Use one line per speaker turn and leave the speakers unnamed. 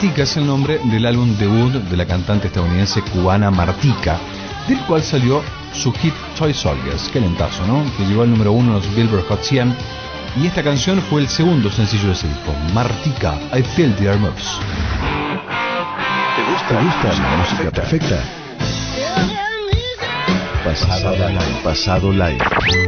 Martika es el nombre del álbum debut de la cantante estadounidense cubana Martika, del cual salió su hit Toy Soldiers, qué lentazo, ¿no? Que llegó al número 1 en los Billboard Hot 100, y esta canción fue el segundo sencillo de ese disco, Martika, I Feel Their Moves.
¿Te gusta la música perfecta? Pasado live.